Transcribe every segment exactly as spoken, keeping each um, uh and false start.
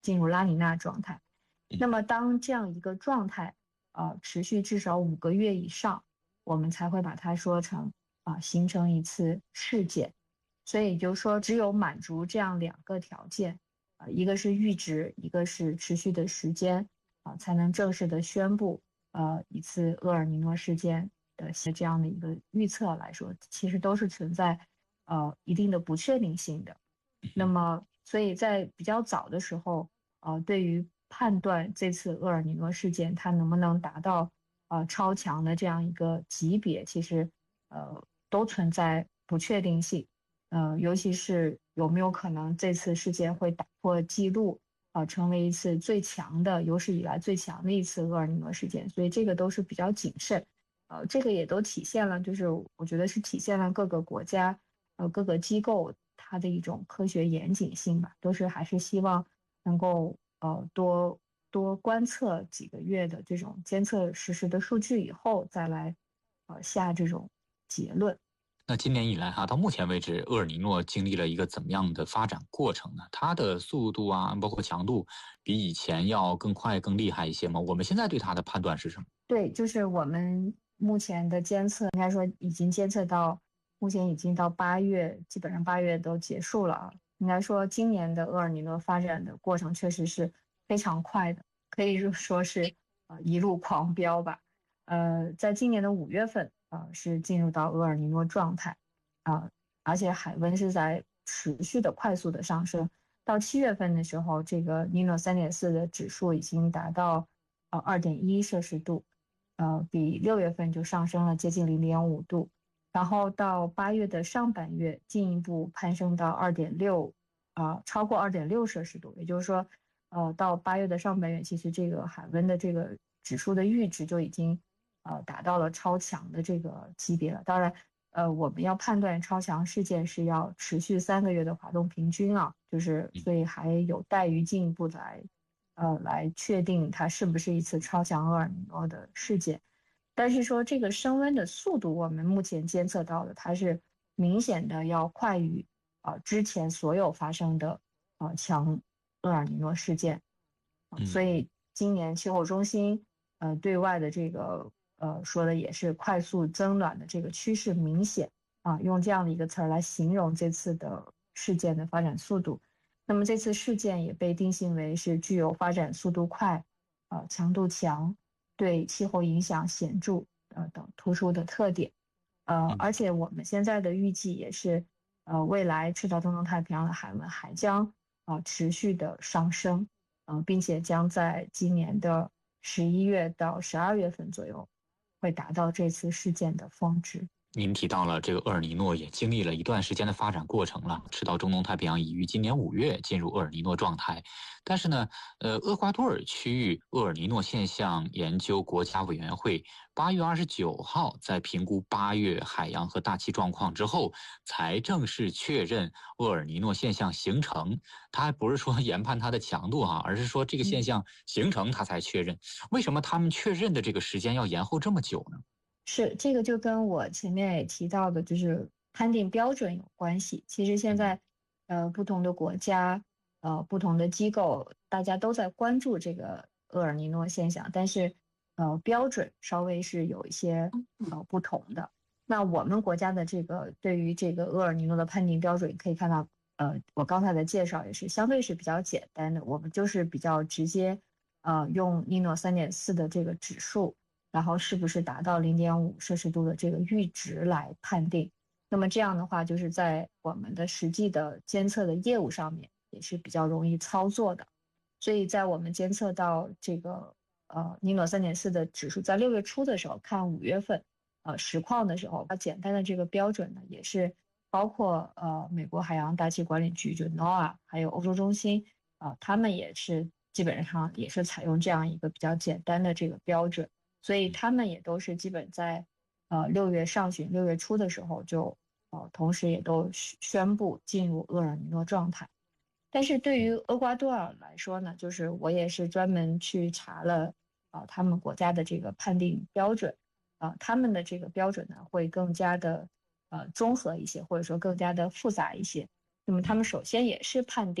进入拉尼娜状态。那么当这样一个状态呃持续至少五个月以上，我们才会把它说成啊、呃、形成一次事件。所以就是说，只有满足这样两个条件，啊、呃，一个是阈值，一个是持续的时间，啊、呃，才能正式的宣布，呃，一次厄尔尼诺事件的这样的一个预测来说，其实都是存在呃一定的不确定性的。那么，所以在比较早的时候，呃，对于判断这次厄尔尼诺事件它能不能达到呃超强的这样一个级别，其实呃都存在不确定性。呃，尤其是有没有可能这次事件会打破记录，啊、呃，成为一次最强的有史以来最强的一次厄尔尼诺事件，所以这个都是比较谨慎。呃，这个也都体现了，就是我觉得是体现了各个国家，呃，各个机构它的一种科学严谨性吧，都是还是希望能够呃多多观测几个月的这种监测实时的数据以后，再来呃下这种结论。 那今年以来哈，到目前为止，厄尔尼诺经历了一个怎么样的发展过程呢？它的速度啊，包括强度，比以前要更快、更厉害一些吗？我们现在对它的判断是什么？ 对，就是我们目前的监测，应该说已经监测到，目前已经到八月，基本上八月都结束了啊。应该说，今年的厄尔尼诺发展的过程确实是非常快的，可以说是呃一路狂飙吧。呃，在今年的五月份，呃是进入到厄尔尼诺状态，啊、呃，而且海温是在持续的快速的上升。到七月份的时候，这个尼诺三点四的指数已经达到呃二点一摄氏度。呃，比六月份就上升了接近零点五度，然后到八月的上半月进一步攀升到二点六，啊，超过二点六摄氏度，也就是说，呃，到八月的上半月，其实这个海温的这个指数的阈值就已经呃达到了超强的这个级别了。当然，呃，我们要判断超强事件是要持续三个月的滑动平均啊，就是所以还有待于进一步来。呃，来确定它是不是一次超强厄尔尼诺的事件。但是说这个升温的速度，我们目前监测到的，它是明显的要快于啊、呃、之前所有发生的呃强厄尔尼诺事件。呃、所以今年气候中心呃对外的这个呃说的也是快速增暖的这个趋势明显啊、呃，用这样的一个词儿来形容这次的事件的发展速度。那么这次事件也被定性为是具有发展速度快、呃强度强、对气候影响显著呃等突出的特点。呃，而且我们现在的预计也是，呃，未来赤道中东太平洋的海温还将啊、呃、持续的上升，呃，并且将在今年的十一月到十二月份左右，会达到这次事件的峰值。 您提到了这个厄尔尼诺也经历了一段时间的发展过程了，赤道中东太平洋已于今年五月进入厄尔尼诺状态。但是呢，呃，厄瓜多尔区域厄尔尼诺现象研究国家委员会八月二十九号在评估八月海洋和大气状况之后，才正式确认厄尔尼诺现象形成。他还不是说研判它的强度哈，而是说这个现象形成他才确认。为什么他们确认的这个时间要延后这么久呢？ 是这个就跟我前面也提到的，就是判定标准有关系。其实现在，呃，不同的国家，呃，不同的机构，大家都在关注这个厄尔尼诺现象，但是，呃，标准稍微是有一些呃不同的。那我们国家的这个对于这个厄尔尼诺的判定标准，可以看到，呃，我刚才的介绍也是相对是比较简单的，我们就是比较直接，呃，用尼诺三点四的这个指数。然后是不是达到零点五摄氏度的这个阈值来判定。那么这样的话，就是在我们的实际的监测的业务上面也是比较容易操作的。所以在我们监测到这个呃尼诺三点四的指数在六月初的时候，看五月份呃实况的时候，它简单的这个标准呢，也是包括呃美国海洋大气管理局就 NOAA 还有欧洲中心啊、呃，他们也是基本上也是采用这样一个比较简单的这个标准。所以他们也都是基本在，呃六月上旬、六月初的时候就，呃同时也都宣布进入厄尔尼诺状态。但是对于厄瓜多尔来说呢，就是我也是专门去查了，啊、呃、他们国家的这个判定标准，啊、呃、他们的这个标准呢会更加的呃综合一些，或者说更加的复杂一些。那么他们首先也是判定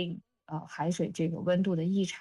呃海水这个温度的异常。